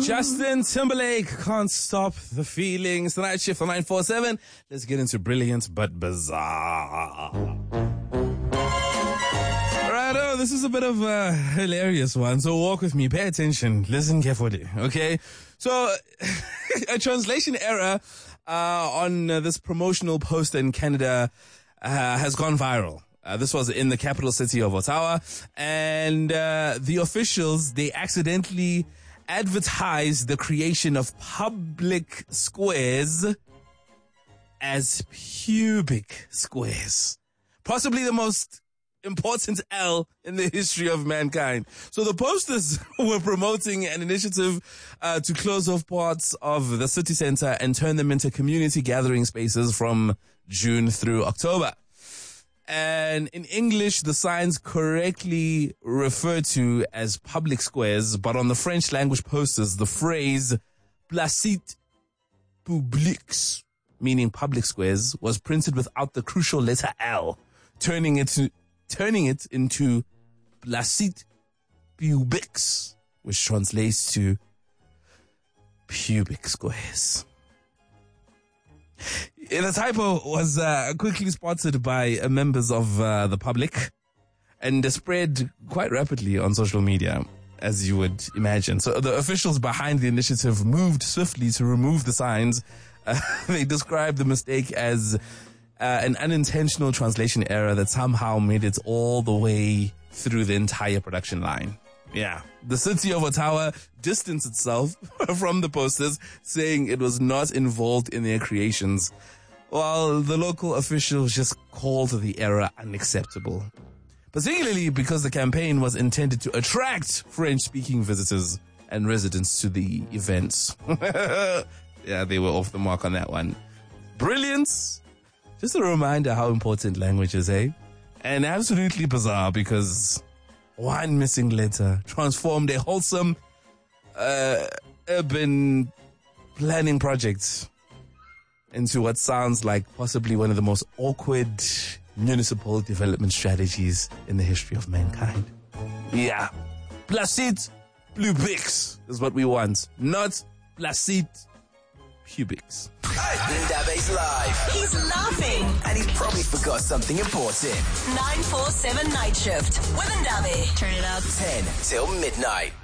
Justin Timberlake, Can't Stop the Feelings. The Night Shift on 947. Let's get into brilliant but bizarre. Righto, this is a bit of a hilarious one, so walk with me, pay attention, listen carefully, okay? So, a translation error on this promotional poster in Canada has gone viral. This was in the capital city of Ottawa, and the officials, they accidentally advertised the creation of public squares as pubic squares. Possibly the most important L in the history of mankind. So the posters were promoting an initiative to close off parts of the city center and turn them into community gathering spaces from June through October. And in English, the signs correctly referred to as public squares, but on the French language posters, the phrase Placide Publics, meaning public squares, was printed without the crucial letter L, turning it into Placide Publics, which translates to pubic squares. The typo was quickly spotted by members of the public and spread quite rapidly on social media, as you would imagine. So the officials behind the initiative moved swiftly to remove the signs. They described the mistake as an unintentional translation error that somehow made it all the way through the entire production line. Yeah. The city of Ottawa distanced itself from the posters, saying it was not involved in their creations, while the local officials just called the error unacceptable. Particularly because the campaign was intended to attract French-speaking visitors and residents to the events. Yeah, they were off the mark on that one. Brilliance. Just a reminder how important language is, eh? And absolutely bizarre because one missing letter transformed a wholesome urban planning project into what sounds like possibly one of the most awkward municipal development strategies in the history of mankind. Yeah. Placide Publics is what we want, not Placide Pubics. Ndabe's live. He's laughing. And he probably forgot something important. 947 Night Shift with Ndabe. Turn it up. 10 till midnight.